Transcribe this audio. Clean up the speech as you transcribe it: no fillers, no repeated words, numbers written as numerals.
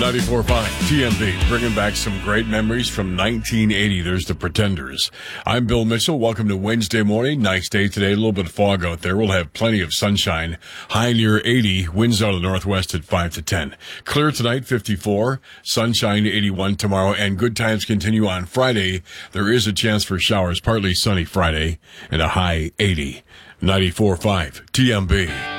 94.5 TMB, bringing back some great memories from 1980. There's the Pretenders. I'm Bill Mitchell. Welcome to Wednesday morning. Nice day today. A little bit of fog out there. We'll have plenty of sunshine. High near 80. Winds out of the northwest at 5 to 10. Clear tonight, 54. Sunshine, 81 tomorrow. And good times continue on Friday. There is a chance for showers. Partly sunny Friday and a high 80. 94.5 TMB.